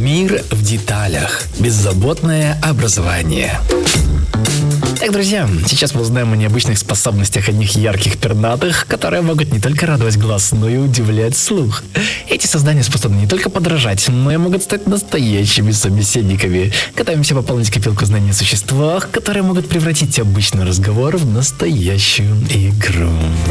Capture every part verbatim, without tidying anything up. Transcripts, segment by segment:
Мир в деталях. Беззаботное образование. Так, друзья, сейчас мы узнаем о необычных способностях одних ярких пернатых, которые могут не только радовать глаз, но и удивлять слух. Эти создания способны не только подражать, но и могут стать настоящими собеседниками. Готовимся пополнить копилку знаний о существах, которые могут превратить обычный разговор в настоящую игру.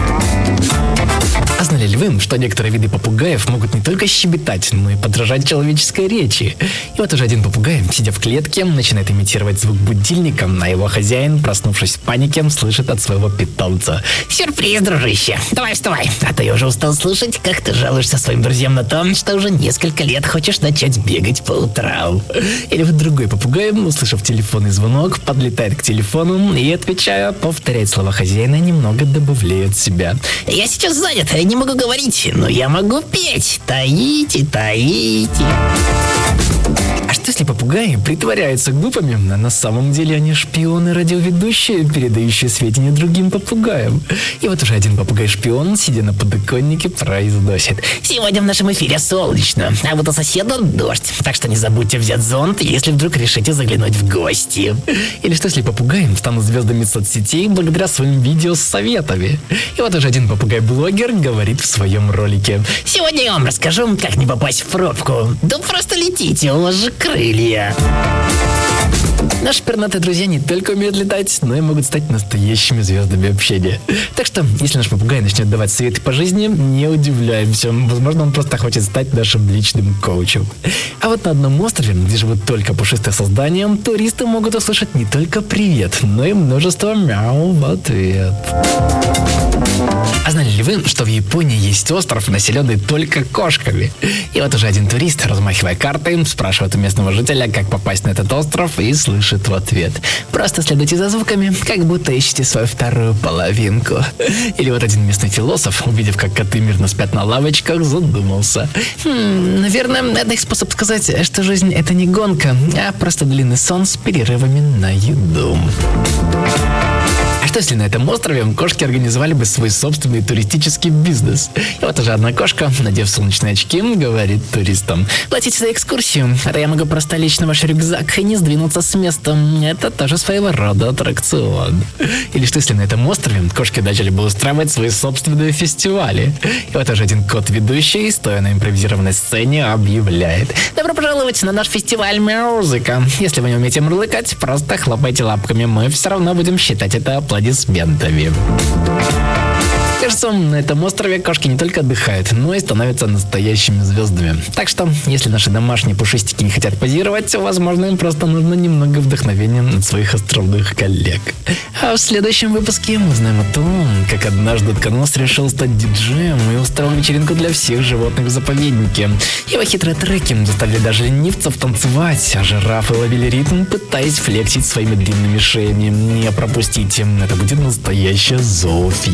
А знали ли вы, что некоторые виды попугаев могут не только щебетать, но и подражать человеческой речи? И вот уже один попугай, сидя в клетке, начинает имитировать звук будильника, а его хозяин, проснувшись в панике, слышит от своего питомца: «Сюрприз, дружище! Давай вставай! А то я уже устал слышать, как ты жалуешься своим друзьям на то, что уже несколько лет хочешь начать бегать по утрам». Или вот другой попугай, услышав телефонный звонок, подлетает к телефону и, отвечая, повторяет слова хозяина, немного добавляя от себя: «Я сейчас занят, я не могу говорить, но я могу петь. Таите, таите». А что если попугаи притворяются глупыми, а на самом деле они шпионы-радиоведущие, передающие сведения другим попугаям? И вот уже один попугай-шпион, сидя на подоконнике, произносит: «Сегодня в нашем эфире солнечно, а вот у соседа дождь, так что не забудьте взять зонт, если вдруг решите заглянуть в гости». Или что если попугаи станут звездами соцсетей благодаря своим видео с советами? И вот уже один попугай-блогер говорит в своем ролике: «Сегодня я вам расскажу, как не попасть в пробку. Да просто летите, у вас же крылья». Наши пернатые друзья не только умеют летать, но и могут стать настоящими звездами общения. Так что, если наш попугай начнет давать советы по жизни, не удивляемся. Возможно, он просто хочет стать нашим личным коучем. А вот на одном острове, где живут только пушистые создания, туристы могут услышать не только привет, но и множество мяу в ответ. А знали ли вы, что в Японии есть остров, населенный только кошками? И вот уже один турист, размахивая картой, спрашивает у местного жителя, как попасть на этот остров, и слышит в ответ: «Просто следуйте за звуками, как будто ищете свою вторую половинку». Или вот один местный философ, увидев, как коты мирно спят на лавочках, задумался: «Хм, наверное, это их способ сказать, что жизнь — это не гонка, а просто длинный сон с перерывами на еду». А что если на этом острове кошки организовали бы свой собственный туристический бизнес? И вот уже одна кошка, надев солнечные очки, говорит туристам: «Платите за экскурсию, а то я могу просто лечь на ваш рюкзак и не сдвинуться с места. Это тоже своего рода аттракцион». Или что если на этом острове кошки начали бы устраивать свои собственные фестивали? И вот уже один кот-ведущий, стоя на импровизированной сцене, объявляет: «Добро пожаловать на наш фестиваль музыка. Если вы не умеете мурлыкать, просто хлопайте лапками, мы все равно будем считать это аплодисментами». Кажется, на этом острове кошки не только отдыхают, но и становятся настоящими звездами. Так что, если наши домашние пушистики не хотят позировать, возможно, им просто нужно немного вдохновения от своих островных коллег. А в следующем выпуске мы узнаем о том, как однажды утконос решил стать диджеем и устроил вечеринку для всех животных в заповеднике. Его хитрые треки заставили даже ленивцев танцевать, а жирафы ловили ритм, пытаясь флексить своими длинными шеями. Не пропустите, это будет настоящая зоофилия.